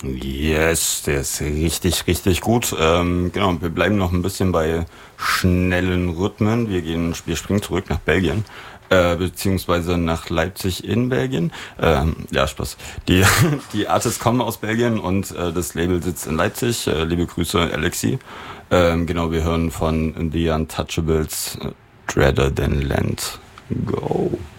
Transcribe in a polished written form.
Yes, der ist richtig, richtig gut. Genau, wir bleiben noch ein bisschen bei schnellen Rhythmen. Wir springen zurück nach Belgien, beziehungsweise nach Leipzig in Belgien. Ja, Spaß. Die, die Artists kommen aus Belgien und das Label sitzt in Leipzig. Liebe Grüße, Alexi. Genau, wir hören von The Untouchables, Dreader Than Land. Go.